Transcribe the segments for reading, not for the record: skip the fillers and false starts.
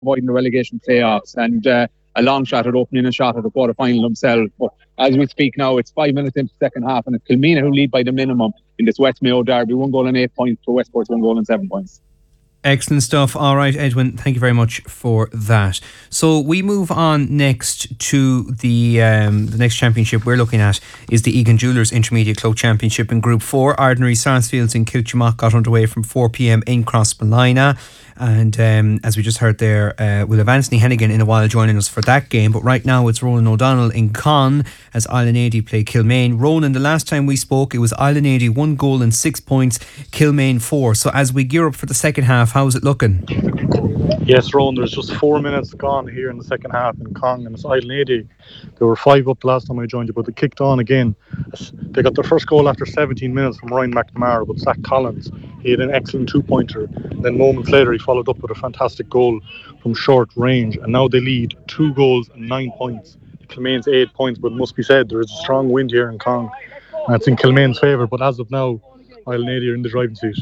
avoiding the relegation playoffs, and a long shot at opening a shot at the quarter final themselves. But as we speak now, it's 5 minutes into the second half, and it's Kilmena who lead by the minimum in this West Mayo derby. 1 goal and 8 points for Westport, 1 goal and 7 points. Excellent stuff. All right, Edwin, thank you very much for that. So we move on next to the next championship we're looking at is the Egan Jewellers Intermediate Club Championship in Group 4. Ardnary Sarsfields in Kilchimock got underway from 4 p.m. in Crossmolina. And as we just heard there, we'll have Anthony Hennigan in a while joining us for that game. But right now it's Ronan O'Donnell in Con as Island 80 play Kilmaine. Ronan, the last time we spoke, it was Island 80 1 goal and 6 points, Kilmaine 4. So as we gear up for the second half, how's it looking? Yes, Ronan, there's just 4 minutes gone here in the second half in Cong, and it's Island 80. They were 5 up last time I joined you, but they kicked on again. They got their first goal after 17 minutes from Ryan McNamara, but Zach Collins, he had an excellent 2-pointer. Then moments later he followed up with a fantastic goal from short range, and now they lead 2 goals and 9 points. Kilmaine's 8 points, but it must be said there is a strong wind here in Cong, and it's in Kilmaine's favour, but as of now Island 80 are in the driving seat.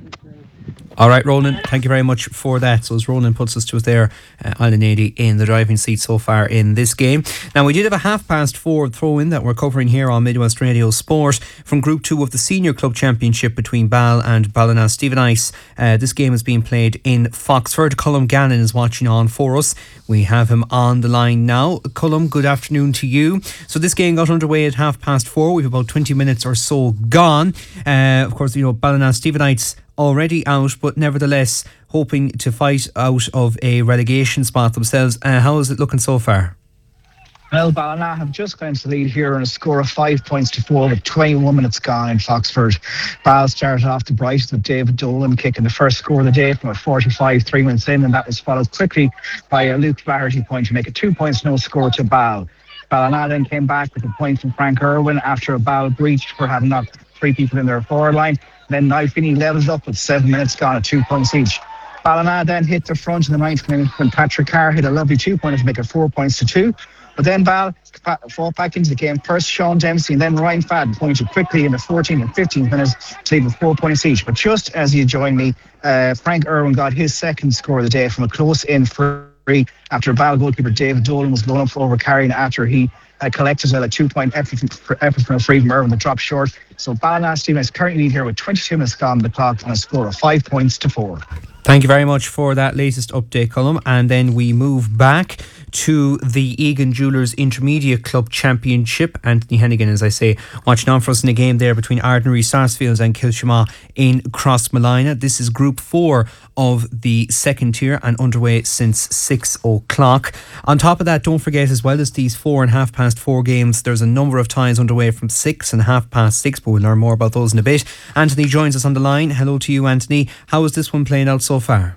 All right, Ronan, thank you very much for that. So as Ronan puts us to us there, Island 80 in the driving seat so far in this game. Now, we did have a 4:30 throw-in that we're covering here on Midwest Radio Sport from Group 2 of the Senior Club Championship between Bal and Ballina Stevenage. This game is being played in Foxford. Colm Gannon is watching on for us. We have him on the line now. Colm, good afternoon to you. So this game got underway at 4:30. We've about 20 minutes or so gone. Of course, you know, Ballina Stevenage already out, but nevertheless hoping to fight out of a relegation spot themselves. How is it looking so far? Well, Ballina have just gone to the lead here on a score of 5 points to 4 with 21 minutes gone in Foxford. Bal started off the bright with David Dolan kicking the first score of the day from a 45 3 minutes in, and that was followed quickly by a Luke Flaherty point to make it 2 points, no score to Bal. Ballina then came back with a point from Frank Irwin after a Bal breach for having knocked 3 people in their forward line. Then Niall Finney levels up with 7 minutes gone at 2 points each. Ballina then hit the front in the 9th minute when Patrick Carr hit a lovely 2-pointer to make it 4 points to 2. But then Bal fought back into the game. First Sean Dempsey and then Ryan Fadden pointed quickly in the 14th and 15th minutes to leave with 4 points each. But just as you joined me, Frank Irwin got his second score of the day from a close-in free after Bal goalkeeper David Dolan was blown up for overcarrying after he collected a 2-point effort from a free from Irwin that dropped short. So Ballina Stevenage currently lead here with 22 minutes gone on the clock on a score of 5 points to 4. Thank you very much for that latest update, Colm. And then we move back to the Egan Jewellers Intermediate Club Championship. Anthony Hennigan, as I say, watching on for us in a game there between Ardnary Sarsfields and Kilchimock in Crossmolina. This is Group 4 of the second tier and underway since 6 o'clock. On top of that, don't forget, as well as these 4 and 4:30 games, there's a number of ties underway from 6 and 6:30, but we'll learn more about those in a bit. Anthony joins us on the line. Hello to you, Anthony. How is this one playing out so far?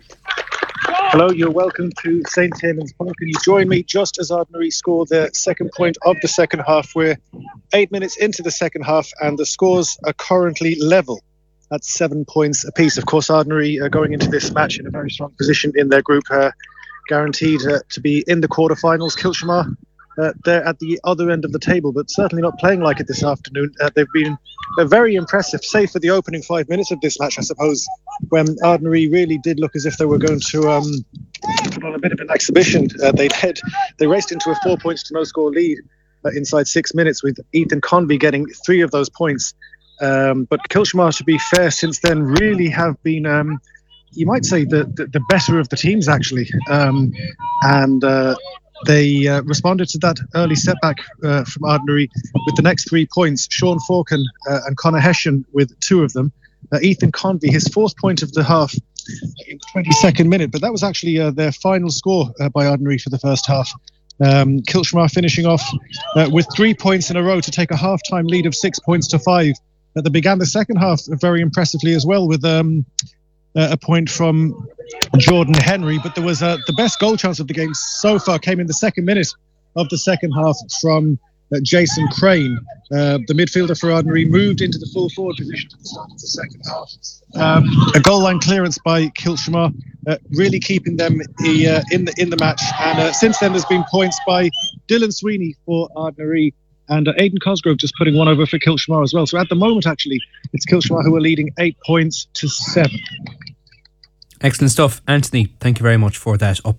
Hello, you're welcome to St. Taymann's Park, and you join me just as Ardnary score the second point of the second half. We're 8 minutes into the second half and the scores are currently level at 7 points apiece. Of course, Ardnary are going into this match in a very strong position in their group, guaranteed to be in the quarterfinals. Kilchimock, they're at the other end of the table, but certainly not playing like it this afternoon. They've been very impressive, save for the opening 5 minutes of this match, I suppose, when Ardnary really did look as if they were going to put on a bit of an exhibition. They raced into a 4 points to no score lead inside 6 minutes, with Ethan Convey getting 3 of those points. But Kilchimock, to be fair, since then really have been, you might say, the better of the teams, actually. They responded to that early setback from Ardnary with the next 3 points. Sean Falcon and Conor Hessian with 2 of them. Ethan Convey, his 4th point of the half in the 22nd minute, but that was actually their final score by Ardnary for the first half. Kilchimock finishing off with 3 points in a row to take a half-time lead of 6 points to 5. They began the second half very impressively as well with a point from Jordan Henry, but there was the best goal chance of the game so far came in the second minute of the second half from Jason Crane. The midfielder for Ardnary moved into the full forward position at the start of the second half. A goal line clearance by Kilchimock, really keeping them in the match. And since then, there's been points by Dylan Sweeney for Ardnary and Aidan Cosgrove just putting one over for Kilchimock as well. So at the moment, actually, it's Kilchimock who are leading 8 points to 7. Excellent stuff. Anthony, thank you very much for that